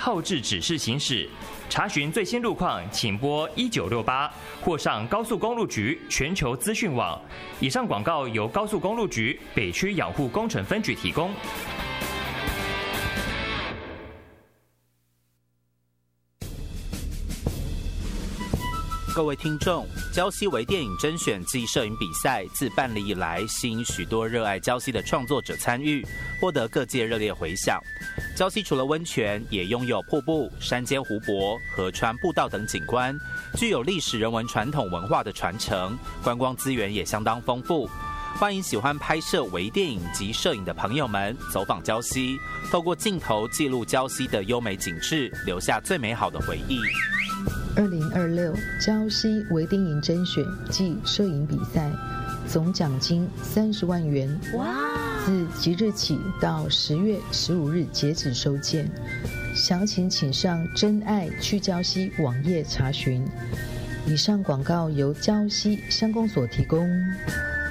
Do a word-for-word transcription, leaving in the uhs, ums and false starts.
后置指示行驶。查询最新路况，请拨一九六八或上高速公路局全球资讯网。以上广告由高速公路局北区养护工程分局提供。 各位听众，礁溪微电影甄选暨摄影比赛自办理以来，吸引许多热爱礁溪的创作者参与，获得各界热烈回响。礁溪除了温泉，也拥有瀑布、山间湖泊、河川步道等景观，具有历史人文传统文化的传承，观光资源也相当丰富。欢迎喜欢拍摄微电影及摄影的朋友们走访礁溪，透过镜头记录礁溪的优美景致，留下最美好的回忆。 二零二六礁溪微电影甄选暨摄影比赛，总奖金三十万元。哇！自即日起到十月十五日截止收件，详情请上真爱去礁溪网页查询。以上广告由礁溪乡公所提供。